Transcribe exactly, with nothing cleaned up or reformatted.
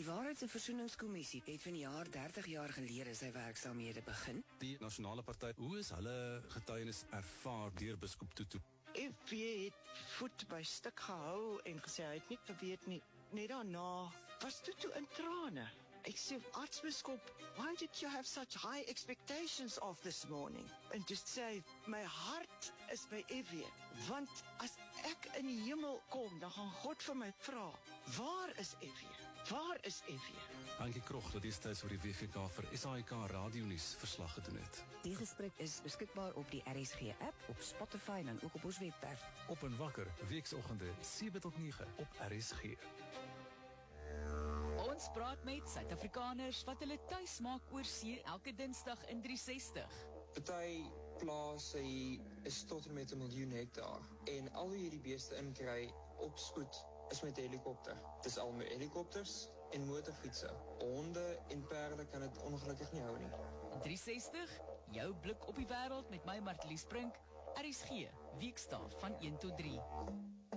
Waarheids- en Versoeningskommissie het vanjaar dertig jaar gelede sy werksaamhede begin. Die Nasionale Party, hoe is hulle getuienis ervaar deur Biskop Tutu? F W het voet by stuk gehou en gesê hy het nie geweet nie. Net daarna was Tutu in trane. Ek sê, Aartsbiskop, why did you have such high expectations of this morning? En toe sê, my hart is by F W, want as ek in die hemel kom, dan gaan God vir my vra, waar is F W? Waar is F W? Hankie Krog, dat destyds oor die W V K vir S A I K radionuus verslag gedoen het. Die gesprek is beskikbaar op die R S G app, op Spotify en ook op ons webwerf. Op en wakker, weeksoggende sewe tot nege op R S G. Ons praat met Suid-Afrikaners wat hulle tuis maak oor see elke Dinsdag in drie sestig. Party plase hier is tot en met 'n miljoen hektaar en al hoe jy die beeste inkry op spoed is met helikopter. Dis al met helikopters en motorfietsse. Honde en perde kan dit ongelukkig nie hou nie. drie sestig, jou blik op die wêreld met my Martlies Brink, R S G, weekstaaf van een tot drie.